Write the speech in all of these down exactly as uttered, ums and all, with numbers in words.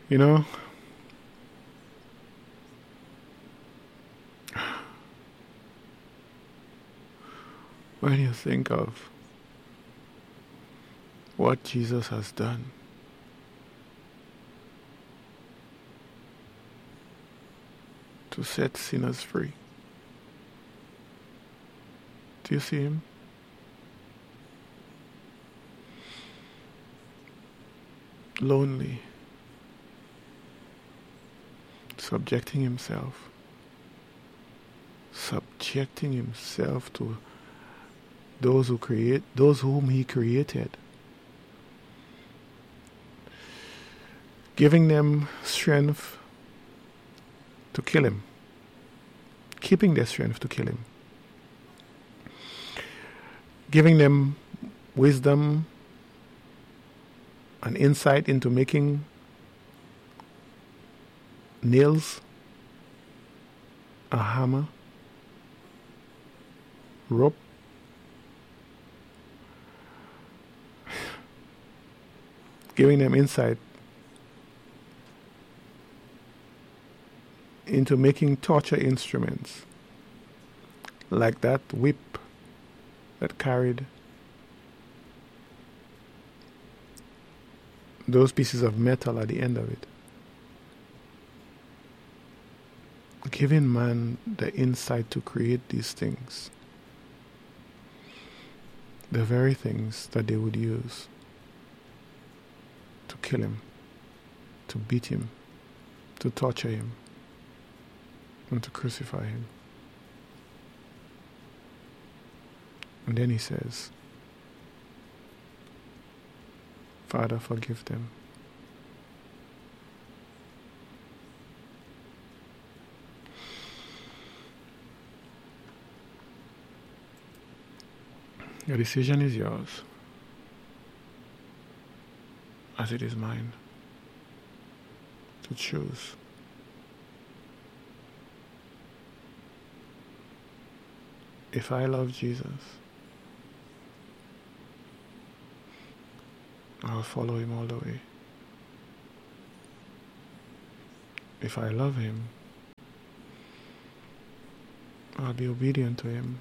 You know, when you think of what Jesus has done, to set sinners free. Do you see him? Lonely, subjecting himself, subjecting himself to those who create, those whom he created, giving them strength to kill him, keeping their strength to kill him, giving them wisdom and insight into making nails, a hammer, rope, giving them insight into making torture instruments like that whip that carried those pieces of metal at the end of it. Giving man the insight to create these things, the very things that they would use to kill him, to beat him, to torture him, and to crucify him. And then he says, Father, forgive them. Your decision is yours, as it is mine, to choose. If I love Jesus, I'll follow him all the way. If I love him, I'll be obedient to him.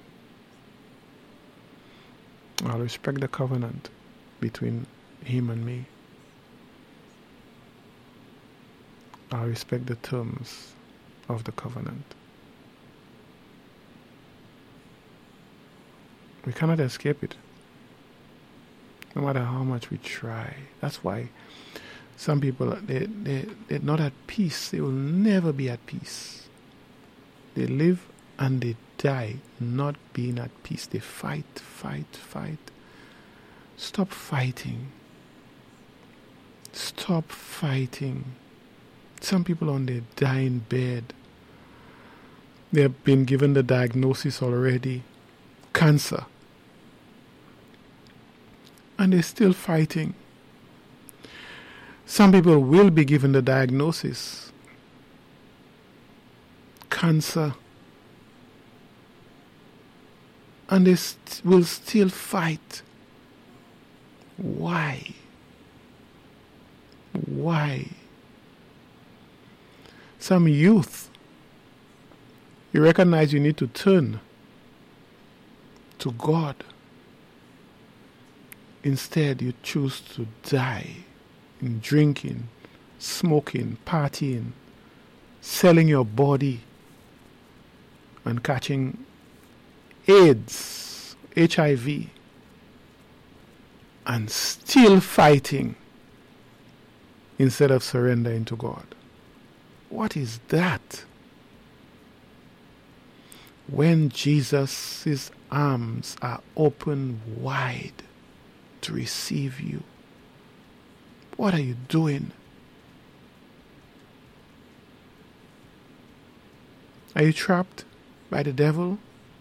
I'll respect the covenant between him and me. I'll respect the terms of the covenant. We cannot escape it, no matter how much we try. That's why some people, they, they, they're not at peace. They will never be at peace. They live and they die not being at peace. They fight, fight, fight. Stop fighting. Stop fighting. Some people on their dying bed, they have been given the diagnosis already, cancer, and they're still fighting. Some people will be given the diagnosis, cancer, and they st- will still fight. Why? Why? Some youth, you recognize you need to turn to God. Instead, you choose to die in drinking, smoking, partying, selling your body, and catching AIDS, H I V, and still fighting instead of surrendering to God. What is that? When Jesus' arms are open wide to receive you, what are you doing? Are you trapped by the devil?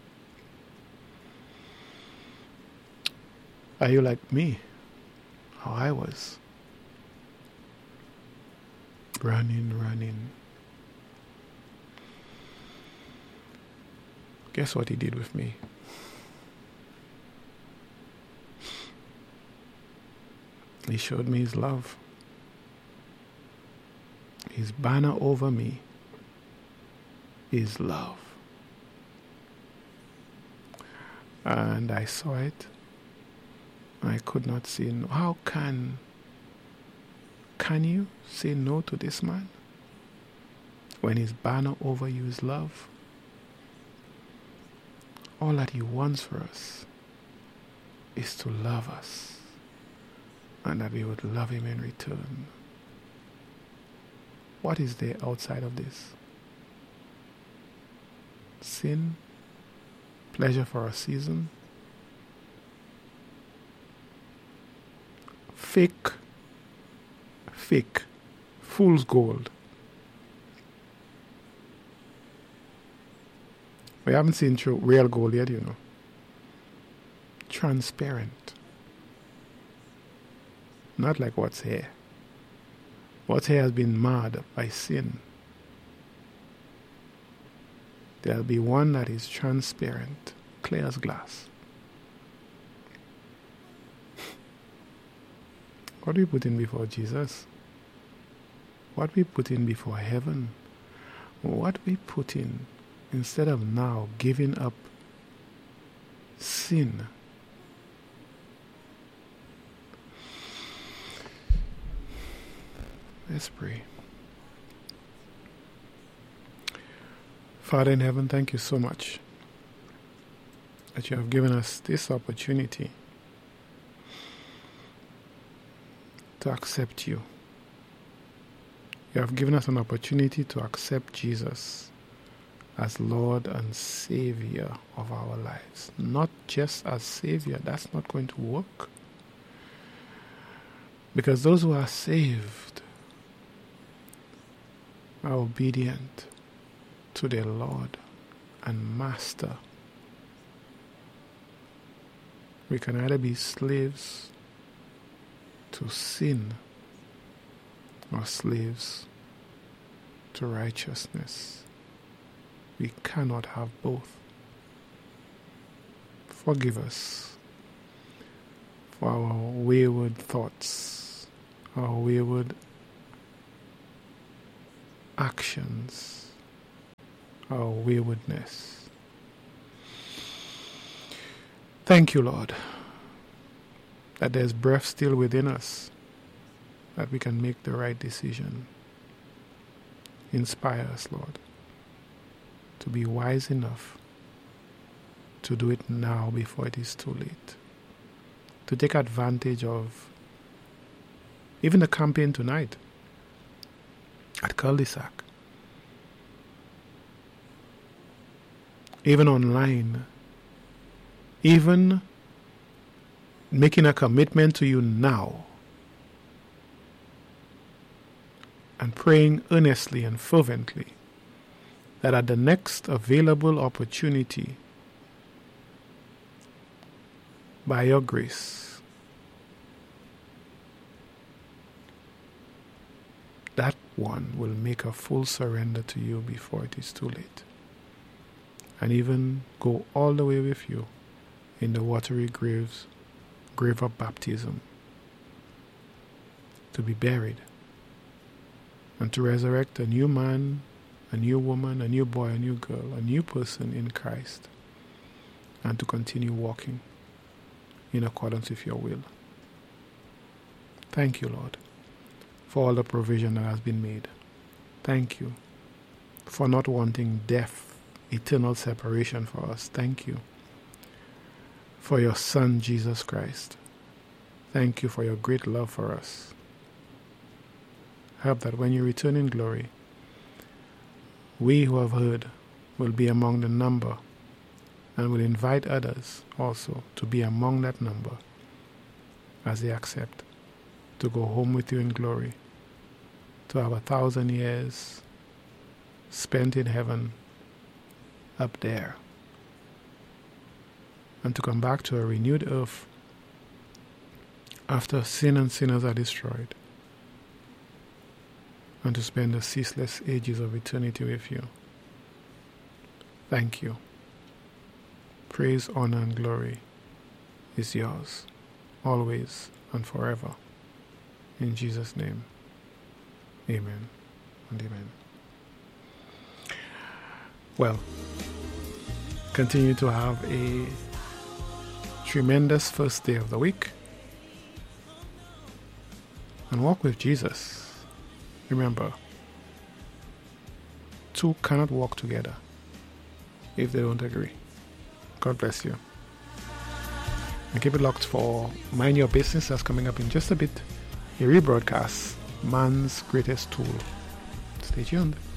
Are you like me? How I was. Running, running. Guess what he did with me? He showed me his love. His banner over me is love. And I saw it. I could not say no. How can, can you say no to this man when his banner over you is love? All that he wants for us is to love us, and that we would love him in return. What is there outside of this? Sin, pleasure for a season, fake, fake, fool's gold. We haven't seen true real gold yet, you know. Transparent. Not like what's here. What's here has been marred by sin. There'll be one that is transparent, clear as glass. What we put in before Jesus, what we put in before heaven, what we put in instead of now giving up sin. Let's pray. Father in heaven, thank you so much that you have given us this opportunity to accept you. You have given us an opportunity to accept Jesus as Lord and Savior of our lives. Not just as Savior, that's not going to work. Because those who are saved are obedient to their Lord and Master. We can either be slaves to sin or slaves to righteousness. We cannot have both. Forgive us for our wayward thoughts, our wayward actions, our waywardness. Thank you, Lord, that there's breath still within us, that we can make the right decision. Inspire us, Lord, to be wise enough to do it now before it is too late. To take advantage of even the campaign tonight at Cul-de-sac. Even online. Even making a commitment to you now. And praying earnestly and fervently that at the next available opportunity, by your grace, that one will make a full surrender to you before it is too late. And even go all the way with you in the watery graves, grave of baptism, to be buried, and to resurrect a new man, a new woman, a new boy, a new girl, a new person in Christ, and to continue walking in accordance with your will. Thank you, Lord, for all the provision that has been made. Thank you for not wanting death, eternal separation for us. Thank you for your Son, Jesus Christ. Thank you for your great love for us. Help that when you return in glory, we who have heard will be among the number, and will invite others also to be among that number as they accept to go home with you in glory, to have a thousand years spent in heaven up there, and to come back to a renewed earth after sin and sinners are destroyed, and to spend the ceaseless ages of eternity with you. Thank you. Praise, honor, and glory is yours, always and forever. In Jesus' name, amen and amen. Well, continue to have a tremendous first day of the week and walk with Jesus. Remember, two cannot walk together if they don't agree. God bless you. And keep it locked for Mind Your Business. That's coming up in just a bit. A rebroadcast, Man's Greatest Tool. Stay tuned.